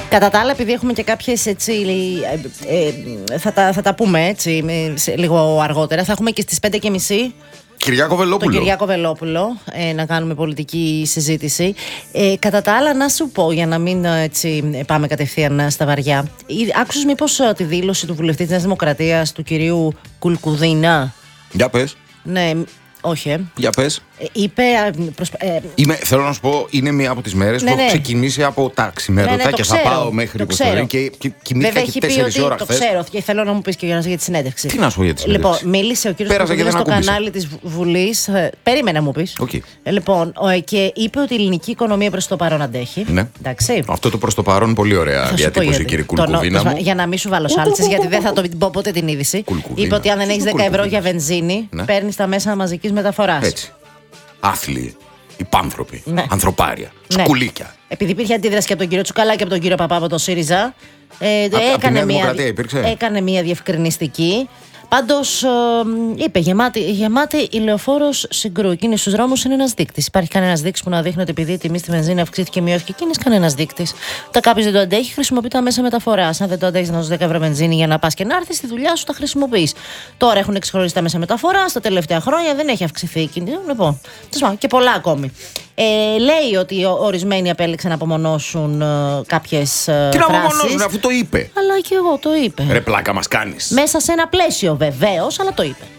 Κατά τα άλλα, επειδή έχουμε και κάποιες έτσι. Θα τα πούμε έτσι λίγο αργότερα. Θα έχουμε και στις 5:30. Κυριάκο Βελόπουλο. Τον Κυριάκο Βελόπουλο, να κάνουμε πολιτική συζήτηση. Κατά τα άλλα, να σου πω, για να μην έτσι, πάμε κατευθείαν στα βαριά. Άκουσες μήπως τη δήλωση του βουλευτή της Νέας Δημοκρατίας, του κυρίου Κουλκουδίνα? Για πες. Ναι, όχι. Για πες. Είπε. Θέλω να σου πω, είναι μία από τις μέρες που έχω ξεκινήσει από τα ξημέρωτα και θα πάω μέχρι Κωνσταντίνη και κοιμήθηκα και 4 ώρα χθες. Το ξέρω και θέλω να μου πεις και για τη συνέντευξη. Τι να σου πω για τη συνέντευξη? Λοιπόν, μίλησε ο κύριος Κουλκουδίνας στο κανάλι της Βουλής. Περίμενε να μου πεις. Okay. Λοιπόν, και είπε ότι η ελληνική οικονομία προς το παρόν αντέχει. Ναι. Εντάξει. Αυτό το προς το παρόν πολύ ωραία διατύπωση, κύριε Κουλκουδίνα. Για να μην σου βάλω σάλτσες, γιατί δεν θα το πω ποτέ την είδηση. Είπε ότι αν δεν έχεις 10 ευρώ για βενζίνη, παίρνεις τα μέσα μαζικής μεταφοράς. Έτσι. Άθλιοι, υπάνθρωποι, ανθρωπάρια, σκουλίκια. Επειδή υπήρχε αντίδραση και από τον κύριο Τσουκαλά και από τον κύριο Παπά από το ΣΥΡΙΖΑ, έκανε μια διευκρινιστική. Πάντως είπε γεμάτη η λεωφόρος Συγκρού. Εκείνη στους δρόμους είναι ένας δείκτης. Υπάρχει κανένας δείκτης που να δείχνει ότι επειδή η τιμή στη βενζίνη αυξήθηκε, μειώθηκε? Εκείνη κανένας δείκτης. Όταν κάποιος δεν το αντέχει, χρησιμοποιεί τα μέσα μεταφοράς. Αν δεν το αντέχεις να δώσεις 10 ευρώ βενζίνη για να πας και να έρθεις, στη δουλειά σου τα χρησιμοποιείς. Τώρα έχουν εξεχωρίσει τα μέσα μεταφοράς, τα τελευταία χρόνια δεν έχει αυξηθεί η κίνηση. Λοιπόν, και πολλά ακόμη. Λέει ότι ορισμένοι απέλεξαν να απομονώσουν κάποιες φράσεις. Τι να απομονώσουν, αφού το είπε? Αλλά και εγώ το είπε. Ρε πλάκα μας κάνεις. Μέσα σε ένα πλαίσιο βεβαίως, αλλά το είπε.